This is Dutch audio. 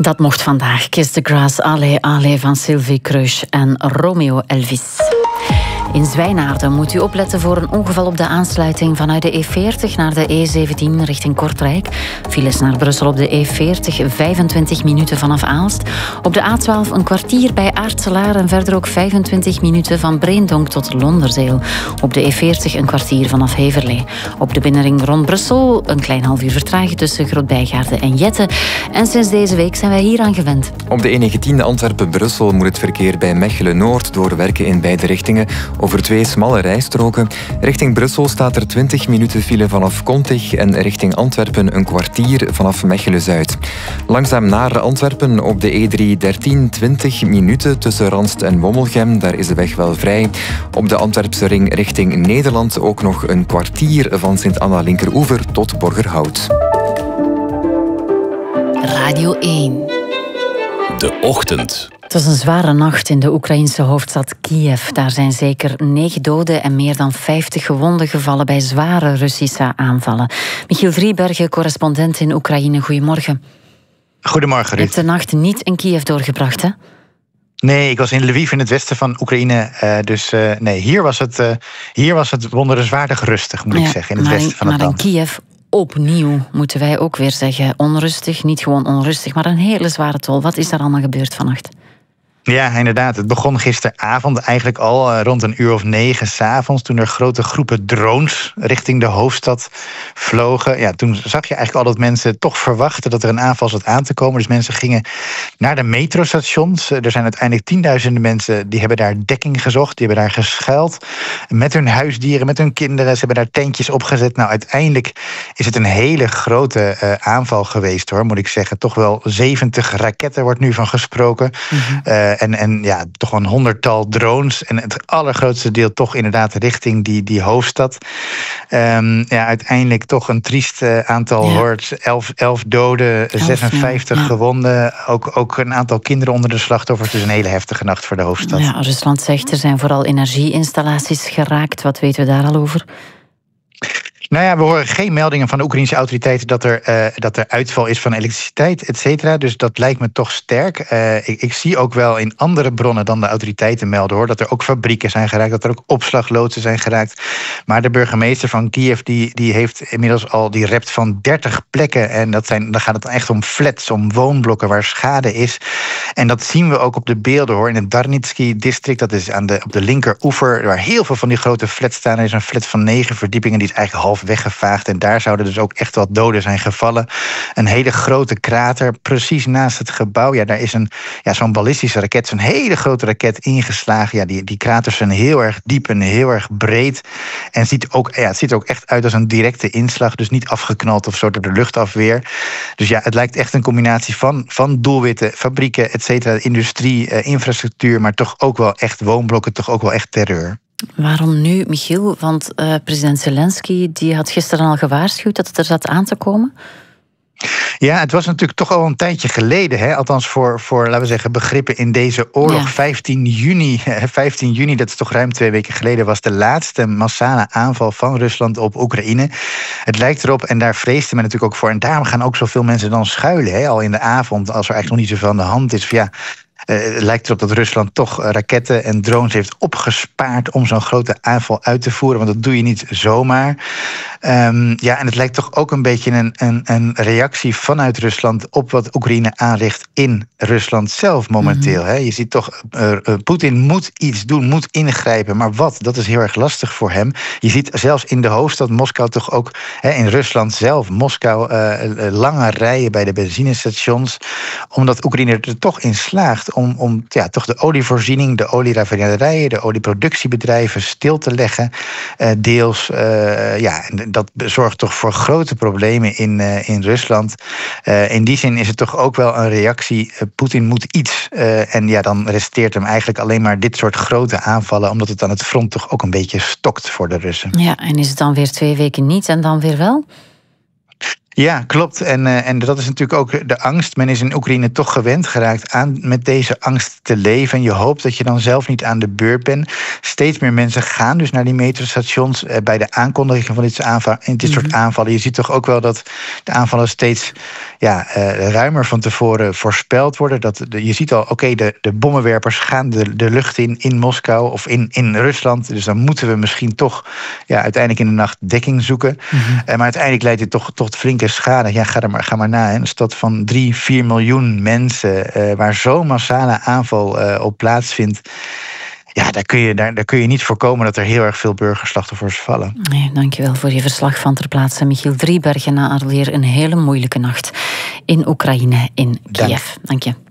Dat mocht vandaag. Kiss the Grass, Allez, Allez van Sylvie Crush en Romeo Elvis. In Zwijnaarden moet u opletten voor een ongeval op de aansluiting vanuit de E40 naar de E17 richting Kortrijk. Files naar Brussel op de E40, 25 minuten vanaf Aalst. Op de A12 een kwartier bij Aartselaar en verder ook 25 minuten van Breendonk tot Londerzeel. Op de E40 een kwartier vanaf Heverlee. Op de binnenring rond Brussel een klein half uur vertraging tussen Grootbijgaarden en Jette. En sinds deze week zijn wij hieraan gewend. Op de E19 Antwerpen-Brussel moet het verkeer bij Mechelen-Noord doorwerken in beide richtingen. Over 2 smalle rijstroken. Richting Brussel staat er 20 minuten file vanaf Kontig en richting Antwerpen een kwartier vanaf Mechelen-Zuid. Langzaam naar Antwerpen op de E313 20 minuten tussen Ranst en Wommelgem. Daar is de weg wel vrij. Op de Antwerpse ring richting Nederland ook nog een kwartier van Sint-Anna-Linkeroever tot Borgerhout. Radio 1. De Ochtend. Het was een zware nacht in de Oekraïnse hoofdstad Kiev. Daar zijn zeker 9 doden en meer dan 50 gewonden gevallen bij zware Russische aanvallen. Michiel Driebergen, correspondent in Oekraïne. Goedemorgen. Goedemorgen, Ruud. Je hebt de nacht niet in Kiev doorgebracht, hè? Nee, ik was in Lviv in het westen van Oekraïne. Hier was het wonderenswaardig rustig, moet ik zeggen, in het westen van het land. Maar in Kiev opnieuw, moeten wij ook weer zeggen, onrustig. Niet gewoon onrustig, maar een hele zware tol. Wat is daar allemaal gebeurd vannacht? Ja, inderdaad. Het begon gisteravond eigenlijk al rond 9:00 s'avonds, toen er grote groepen drones richting de hoofdstad vlogen. Ja, toen zag je eigenlijk al dat mensen toch verwachten dat er een aanval zat aan te komen. Dus mensen gingen naar de metrostations. Er zijn uiteindelijk tienduizenden mensen die hebben daar dekking gezocht. Die hebben daar geschuild met hun huisdieren, met hun kinderen. Ze hebben daar tentjes opgezet. Nou, uiteindelijk is het een hele grote aanval geweest, hoor, moet ik zeggen. Toch wel 70 raketten wordt nu van gesproken. En ja, toch wel een 100-tal drones. En het allergrootste deel toch inderdaad richting die hoofdstad. Uiteindelijk toch een triest aantal hoort. 11 doden, 56 gewonden. Ook een aantal kinderen onder de slachtoffers. Dus een hele heftige nacht voor de hoofdstad. Ja, Rusland zegt er zijn vooral energieinstallaties geraakt. Wat weten we daar al over? Nou ja, we horen geen meldingen van de Oekraïnse autoriteiten dat er uitval is van elektriciteit, et cetera. Dus dat lijkt me toch sterk. Ik zie ook wel in andere bronnen dan de autoriteiten melden, hoor, dat er ook fabrieken zijn geraakt, dat er ook opslagloodsen zijn geraakt. Maar de burgemeester van Kiev die heeft inmiddels al, die rept van 30 plekken. En dan gaat het dan echt om flats, om woonblokken waar schade is. En dat zien we ook op de beelden, hoor. In het Darnitsky-district, dat is op de linkeroever, waar heel veel van die grote flats staan. Er is een flat van 9 verdiepingen, die is eigenlijk half weggevaagd. En daar zouden dus ook echt wat doden zijn gevallen. Een hele grote krater, precies naast het gebouw. Ja, daar is zo'n ballistische raket, zo'n hele grote raket ingeslagen. Ja, die kraters zijn heel erg diep en heel erg breed. En het ziet er ook echt uit als een directe inslag. Dus niet afgeknald of zo door de luchtafweer. Dus ja, het lijkt echt een combinatie van doelwitten, fabrieken, et cetera, industrie, infrastructuur, maar toch ook wel echt woonblokken, toch ook wel echt terreur. Waarom nu, Michiel? Want president Zelensky die had gisteren al gewaarschuwd dat het er zat aan te komen. Ja, het was natuurlijk toch al een tijdje geleden, hè? Althans voor, laten we zeggen, begrippen in deze oorlog. Ja. 15 juni, dat is toch ruim 2 weken geleden, was de laatste massale aanval van Rusland op Oekraïne. Het lijkt erop, en daar vreesde men natuurlijk ook voor, en daarom gaan ook zoveel mensen dan schuilen, hè? Al in de avond, als er eigenlijk nog niet zoveel aan de hand is. Het lijkt erop dat Rusland toch raketten en drones heeft opgespaard om zo'n grote aanval uit te voeren, want dat doe je niet zomaar. En het lijkt toch ook een beetje een reactie vanuit Rusland op wat Oekraïne aanricht in Rusland zelf momenteel. Hè. Je ziet toch, Poetin moet iets doen, moet ingrijpen, maar wat? Dat is heel erg lastig voor hem. Je ziet zelfs in de hoofdstad Moskou toch ook, in Rusland zelf, Moskou, lange rijen bij de benzinestations, omdat Oekraïne er toch in slaagt om toch de olievoorziening, de olieraffinaderijen, de olieproductiebedrijven stil te leggen. Deels, dat zorgt toch voor grote problemen in Rusland. In die zin is het toch ook wel een reactie. Poetin moet iets. En dan resteert hem eigenlijk alleen maar dit soort grote aanvallen, omdat het aan het front toch ook een beetje stokt voor de Russen. Ja, en is het dan weer 2 weken niet en dan weer wel? Ja, klopt. En dat is natuurlijk ook de angst. Men is in Oekraïne toch gewend geraakt aan met deze angst te leven. En je hoopt dat je dan zelf niet aan de beurt bent. Steeds meer mensen gaan dus naar die metrostations bij de aankondiging van dit soort aanvallen. Je ziet toch ook wel dat de aanvallen steeds ruimer van tevoren voorspeld worden. Je ziet al, de bommenwerpers gaan de lucht in Moskou of in Rusland. Dus dan moeten we misschien toch uiteindelijk in de nacht dekking zoeken. Maar uiteindelijk leidt dit toch tot flinke schade. Ja, ga maar na. Hè. Een stad van 3-4 miljoen mensen waar zo'n massale aanval op plaatsvindt. Ja, daar kun je niet voorkomen dat er heel erg veel burgerslachtoffers vallen. Nee, dankjewel voor je verslag van ter plaatse. Michiel Driebergen, na alweer een hele moeilijke nacht in Oekraïne, in Kiev. Dank je.